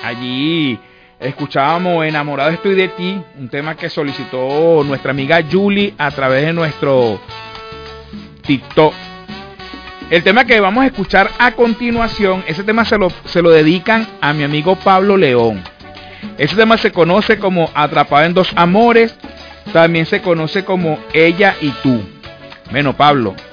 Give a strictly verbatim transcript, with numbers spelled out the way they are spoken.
allí escuchábamos Enamorado estoy de ti, un tema que solicitó nuestra amiga Julie a través de nuestro TikTok. El tema que vamos a escuchar a continuación, ese tema se lo, se lo dedican a mi amigo Pablo León. Ese tema se conoce como Atrapado en dos amores, también se conoce como Ella y tú. Bueno, Pablo,